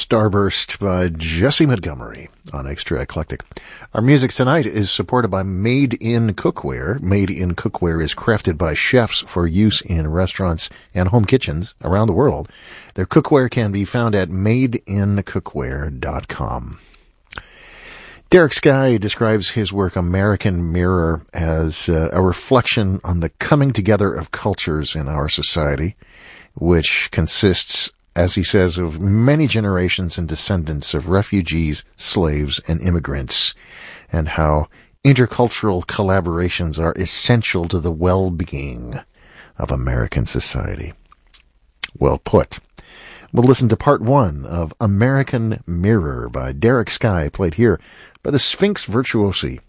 Starburst by Jesse Montgomery on Extra Eclectic. Our music tonight is supported by Made in Cookware. Made in Cookware is crafted by chefs for use in restaurants and home kitchens around the world. Their cookware can be found at madeincookware.com. Derek Sky describes his work American Mirror as a reflection on the coming together of cultures in our society, which consists, as he says, of many generations and descendants of refugees, slaves, and immigrants, and how intercultural collaborations are essential to the well-being of American society. Well put. We'll listen to part one of American Mirror by Derek Sky, played here by the Sphinx Virtuosi